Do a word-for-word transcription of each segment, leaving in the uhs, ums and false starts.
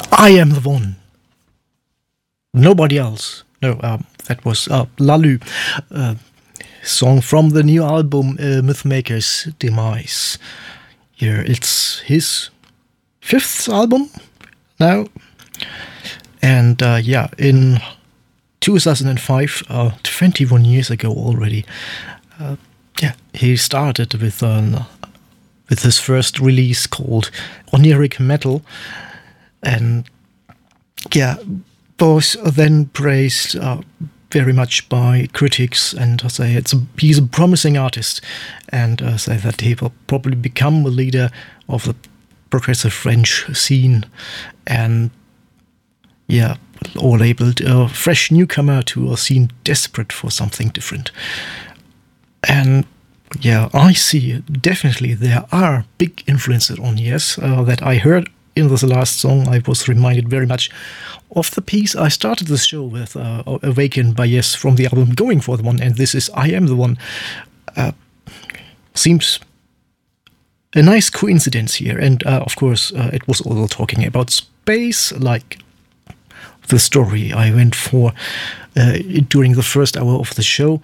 I Am the One. Nobody else. No, um, that was uh, Lalu, uh, song from the new album uh, Mythmaker's Demise. Here, it's his fifth album now. And uh, yeah, in two thousand five, uh, twenty-one years ago already, uh, yeah, he started with uh, with his first release called Oniric Metal, and yeah, was then praised uh, very much by critics, and uh, say it's a, he's a promising artist, and uh, say that he will probably become a leader of the progressive French scene, and yeah, or labeled a fresh newcomer to a scene desperate for something different. And yeah, I see definitely there are big influences on Yes uh, that I heard in this last song. I was reminded very much of the piece I started the show with, uh, Awakened by Yes, from the album Going for the One, and this is I Am the One. Uh, seems a nice coincidence here, and uh, of course uh, it was also talking about space, like the story I went for uh, during the first hour of the show.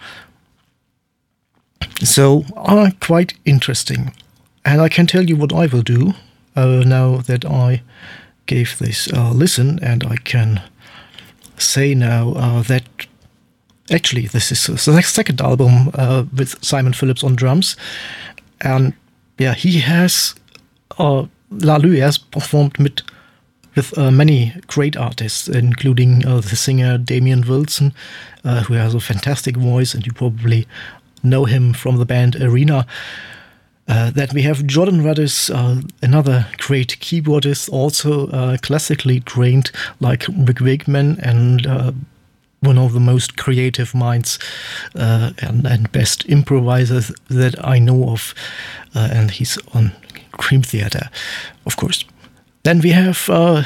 So, uh, quite interesting. And I can tell you what I will do uh, now that I gave this a uh, listen, and I can say now uh, that actually this is the second album uh, with Simon Phillips on drums. And yeah, he has, uh, Lalu has performed with with uh, many great artists, including uh, the singer Damian Wilson, uh, who has a fantastic voice, and you probably know him from the band Arena. Uh, then we have Jordan Rudess, uh, another great keyboardist, also uh, classically trained like Rick Wakeman, and uh, one of the most creative minds uh, and, and best improvisers that I know of, uh, and he's on Cream Theater, of course. Then we have uh,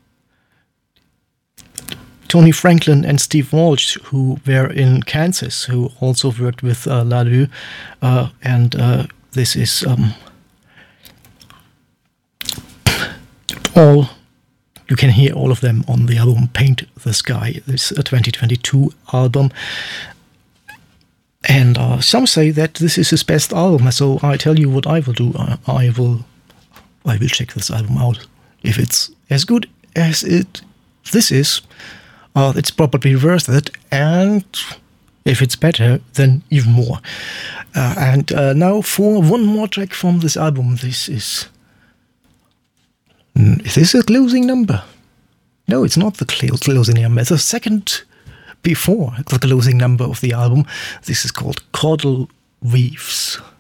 Tony Franklin and Steve Walsh, who were in Kansas, who also worked with uh, Lalu, uh, and uh, this is um, all, you can hear all of them on the album Paint the Sky, this uh, twenty twenty-two album. And uh, some say that this is his best album, so I tell you what I will do. I, I will I will check this album out. If it's as good as it this is, uh, it's probably worth it, and if it's better, then even more. Uh, and uh, now for one more track from this album. This is... Is this a closing number? No, it's not the closing number. It's the second before the closing number of the album. This is called Caudal Reefs.